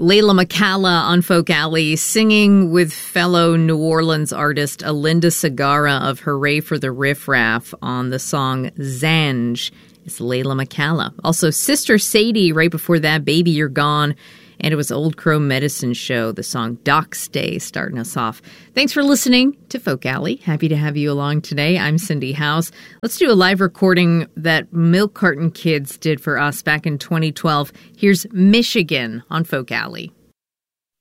Layla McCalla on Folk Alley, singing with fellow New Orleans artist Alinda Segarra of Hooray for the Riff Raff on the song Zanj. It's Layla McCalla. Also, Sister Sadie right before that, Baby You're Gone. And it was Old Crow Medicine Show, the song Doc's Day, starting us off. Thanks for listening to Folk Alley. Happy to have you along today. I'm Cindy House. Let's do a live recording that Milk Carton Kids did for us back in 2012. Here's Michigan on Folk Alley.